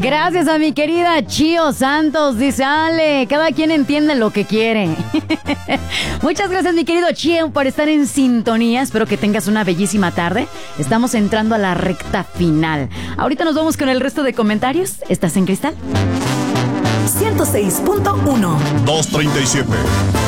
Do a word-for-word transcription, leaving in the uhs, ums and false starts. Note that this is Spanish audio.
Gracias a mi querida Chio Santos. Dice, Ale, cada quien entiende lo que quiere. Muchas gracias, mi querido Chio, por estar en sintonía. Espero que tengas una bellísima tarde. Estamos entrando a la recta final. Ahorita nos vamos con el resto de comentarios. ¿Estás en Cristal? ciento seis punto uno. doscientos treinta y siete.